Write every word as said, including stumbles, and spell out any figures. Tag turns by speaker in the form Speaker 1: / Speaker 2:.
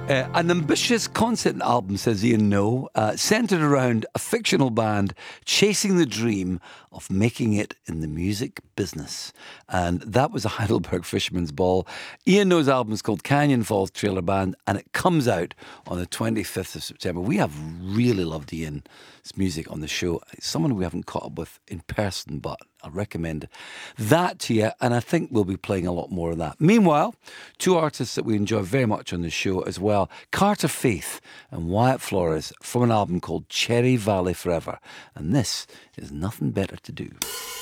Speaker 1: Uh, an ambitious concept album, says Ian No, uh, centred around a fictional band chasing the dream of making it in the music business. And that was a Heidelberg Fisherman's Ball. Ian No's album is called Canyon Falls Trailer Band, and it comes out on the twenty-fifth of September. We have really loved Ian's music on the show. It's someone we haven't caught up with in person, but I recommend that to you, and I think we'll be playing a lot more of that. Meanwhile, two artists that we enjoy very much on the show as well, Carter Faith and Wyatt Flores, from an album called Cherry Valley Forever. And this is Nothing Better to Do.